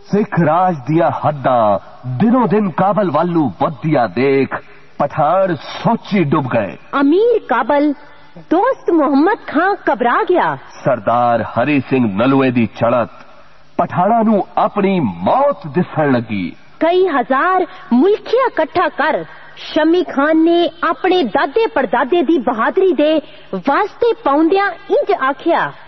सिख राज दिया हद्दा दिनों दिन काबल वालू वधिया देख पठान सोची डूब गए। अमीर काबल दोस्त मोहम्मद खां घबरा गया। सरदार हरी सिंह नलुए दी चढ़त पठाना नू अपनी मौत दिसण लगी। कई हजार मुल्किया इकट्ठा कर शमी खान ने अपने दादे परदादे दी बहादुरी दे वास्ते पाउंदियां इंज आखिया,